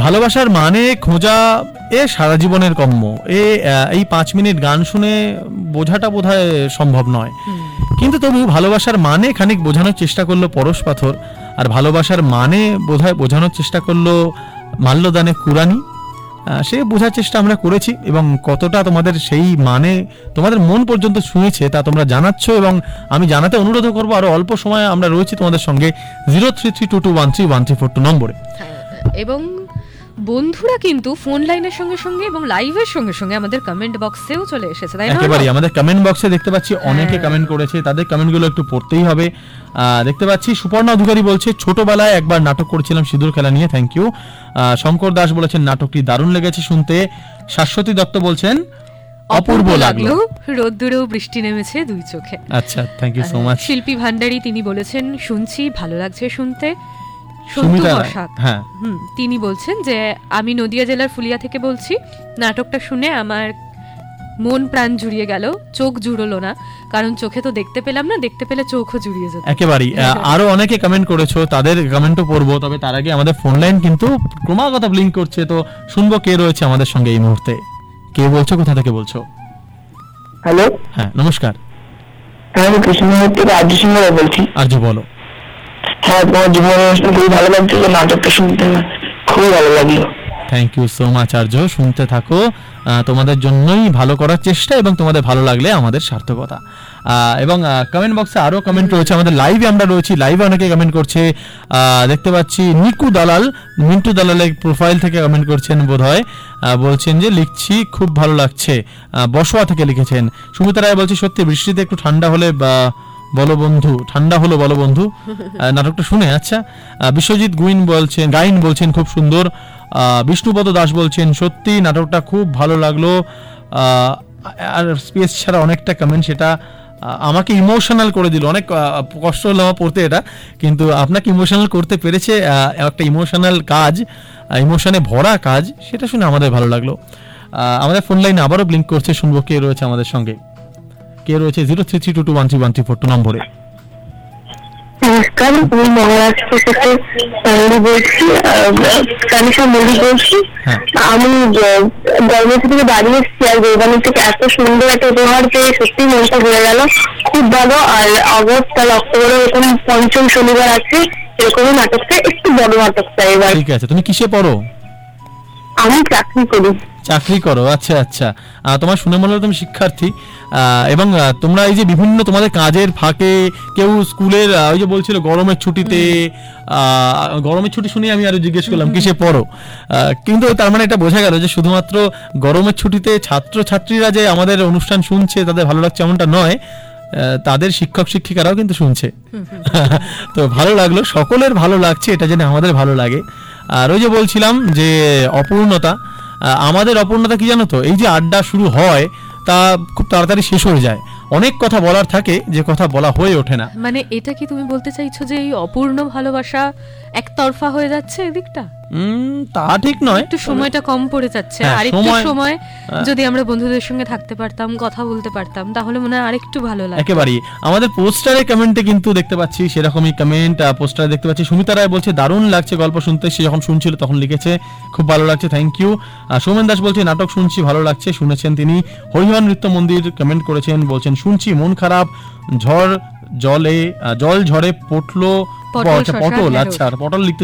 ভালোবাসার মানে খোঁজা সারা জীবনের কর্ম। এই 5 মিনিট গান শুনে বোঝাটা বোধহয় সম্ভব নয়, কিন্তু তবু ভালোবাসার মানে খানিক বোঝানোর চেষ্টা করলো পরশ পাথর, আর ভালোবাসার মানে বোধহয় বোঝানোর চেষ্টা করলো মাল্যদানে কুরানি। সে বোঝার চেষ্টা আমরা করেছি, এবং কতটা তোমাদের সেই মানে তোমাদের মন পর্যন্ত ছুঁয়েছে তা তোমরা জানাচ্ছ, এবং আমি জানাতে অনুরোধ করবো আরো অল্প সময় আমরা রয়েছি তোমাদের সঙ্গে 0332213132 নম্বরে। এবং বন্ধুরা কিন্তু ফোন লাইনের সঙ্গে সঙ্গে এবং লাইভের সঙ্গে সঙ্গে আমাদের কমেন্ট বক্সেও চলে এসেছে, তাই না? একেবারে আমাদের কমেন্ট বক্সে দেখতে পাচ্ছি অনেকে কমেন্ট করেছে, তাদের কমেন্টগুলো একটু পড়তেই হবে। দেখতে পাচ্ছি সুপর্ণা অধিকারী বলছে ছোটবেলায় একবার নাটক করেছিলাম সিঁদুর খেলা নিয়ে, থ্যাংক ইউ। শঙ্কর দাস বলেছেন নাটকটি দারুণ লেগেছে শুনতে। শাশ্বতী দত্ত বলছেন অপূর্ব লাগলো, রোদ্দুরেও বৃষ্টি নেমেছে দুই চোখে। আচ্ছা, থ্যাংক ইউ সো মাচ। শিল্পী ভান্ডারী তিনি বলেছেন শুনছি, ভালো লাগছে শুনতে। হ্যাঁ, তিনি বলছেন যে আমি নদিয়া জেলার ফুলিয়া থেকে বলছি, নাটকটা শুনে আমার মন প্রাণ জুড়িয়ে গেল, চোখ জুড়লো না, কারণ চোখে তো দেখতে পেলাম না, দেখতে পেলে চোখও জুড়িয়ে যেত। একেবারেই। আরো অনেকে কমেন্ট করেছো, তাদের কমেন্টও পড়বো, তবে তার আগে আমাদের ফোন লাইন কিন্তু ক্রমাগত ব্লিঙ্ক করছে, তো শুনবো কে রয়েছে আমাদের সঙ্গে এই মুহূর্তে। কে বলছো, কোথা থেকে বলছো? হ্যালো, হ্যাঁ নমস্কার। আমি কৃষ্ণনগর থেকে আর্য সিংহ বলছি। আর্য বলো। হ্যাঁ, তোমার জীবন অনুষ্ঠান খুবই ভালো লাগছে, নাটকটা শুনতে খুবই ভালো লাগলো। থ্যাংক ইউ সো মাচ আর্য, শুনতে থাকো, তোমাদের জন্যই ভালো করার চেষ্টা, এবং তোমাদের ভালো লাগলে আমাদের সার্থকতা। এবং কমেন্ট বক্সে আরো কমেন্ট রয়েছে, আমাদের লাইভে আমরা রয়েছি, লাইভে অনেকে কমেন্ট করছে। দেখতে পাচ্ছি নিকু দালাল, মিন্টু দালালের প্রোফাইল থেকে কমেন্ট করছেন বোধহয়, বলছেন যে লিখছি খুব ভালো লাগছে, বসোয়া থেকে লিখেছেন। সুমিতা রায় বলছে সত্যি বৃষ্টিতে একটু ঠান্ডা হলে বলো বন্ধু, ঠান্ডা হলো বলো বন্ধু, নাটকটা শুনে। আচ্ছা, বিশ্বজিৎ গাইন বলছেন খুব সুন্দর। বিষ্ণুপদ দাস বলছেন সত্যি নাটকটা খুব ভালো লাগলো। আর স্পেস ছাড়া অনেকটা কমেন্ট, সেটা আমাকে ইমোশনাল করে দিল, অনেক কষ্ট হলো আমার পড়তে এটা, কিন্তু আপনাকে ইমোশনাল করতে পেরেছে, একটা ইমোশনাল কাজ, ইমোশনে ভরা কাজ, সেটা শুনে আমাদের ভালো লাগলো। আমাদের ফোন লাইনে আবারও ব্লিঙ্ক করছে, শুনবো কে রয়েছে আমাদের সঙ্গে। কে রয়েছে 0332213132 নম্বরে। নমস্কার, আমি মহারাষ্ট্র থেকে বলছি, কানিশা মল্লিক বলছি। আমি গর্ভবতী থেকে দাঁড়িয়ে এসেছি, আর গোরবানি থেকে এত সুন্দর একটা উপহার পেয়ে সত্যি মনটা ভরে গেল, খুব ভালো। আর অগস্ট আর অক্টোবরে এরকম পঞ্চম শনিবার আছে, এরকমই নাটকটা একটু বড় নাটকটা এবার। ঠিক আছে, তুমি কিসে পড়ো? আমি চাকরি করো। আচ্ছা আচ্ছা, তোমার শুনে মনে হলো তুমি শিক্ষার্থী। এবং তোমরা এই যে বিভিন্ন তোমাদের কাজের ফাঁকে কেউ স্কুলের ওই যে বলছিল গরমের ছুটিতে, গরমের ছুটি শুনে আমি আরো জিজ্ঞেস করলাম কিসে পড়ো, কিন্তু তার মানে এটা বোঝা গেল যে শুধুমাত্র গরমের ছুটিতে ছাত্র ছাত্রীরা যে আমাদের অনুষ্ঠান শুনছে তাদের ভালো লাগছে এমনটা নয়, তাদের শিক্ষক শিক্ষিকারাও কিন্তু শুনছে। তো ভালো লাগলো, সকলের ভালো লাগছে এটা জেনে আমাদের ভালো লাগে। আর ওই যে বলছিলাম যে অপূর্ণতা, আমাদের অপূর্ণতা কি জানো তো, এই যে আড্ডা শুরু হয় তা খুব তাড়াতাড়ি শেষ হয়ে যায়, অনেক কথা বলার থাকে যে কথা বলা হয়ে ওঠে না। মানে এটা কি তুমি বলতে চাইছো যে এই অপূর্ণ ভালোবাসা একতরফা হয়ে যাচ্ছে এদিকটা? তা ঠিক নয়, একটু সময়টা কম পড়ে যাচ্ছে, আরেকটু সময় যদি আমরা বন্ধুদের সঙ্গে থাকতে পারতাম, কথা বলতে পারতাম, তাহলে মনে হয় আরেকটু ভালো লাগতো। একেবারেই। আমাদের পোস্টারে কমেন্টে কিন্তু দেখতে পাচ্ছি সেরকমই কমেন্ট, পোস্টারে দেখতে পাচ্ছি সুমিতা রায় বলছে দারুণ লাগছে গল্প শুনতে, সে যখন শুনছিল তখন লিখেছে খুব ভালো লাগছে, থ্যাংক ইউ। সৌমেন দাস বলছে নাটক শুনছি, ভালো লাগছে, শুনেছেন তিনি। হরিহর নৃত্য মন্দির কমেন্ট করেছেন, বলছেন শুনছি মন খারাপ, জল ঝরে পটল, আচ্ছা পটল লিখতে